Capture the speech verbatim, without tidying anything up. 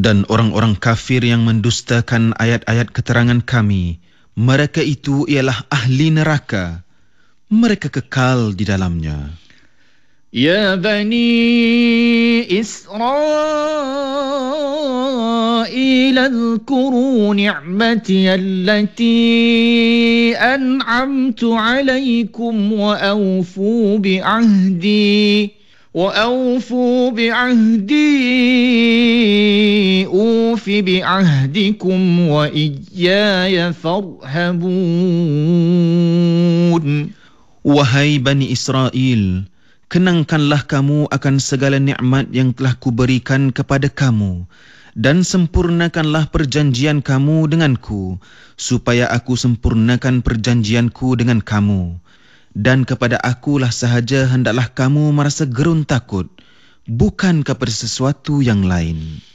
Dan orang-orang kafir yang mendustakan ayat-ayat keterangan kami, mereka itu ialah ahli neraka. Mereka kekal di dalamnya. Ya Bani Israel, اذكروا نعمتي التي أنعمت عليكم وأوفوا بعهدي وأوفوا بعهدي أوف بعهدكم وإياي فارهبون. Wahai Bani Israel, kenangkanlah kamu akan segala nikmat yang telah kuberikan kepada kamu dan sempurnakanlah perjanjian kamu denganku, supaya aku sempurnakan perjanjianku dengan kamu. Dan kepada akulah sahaja hendaklah kamu merasa gerun takut, bukan kepada sesuatu yang lain.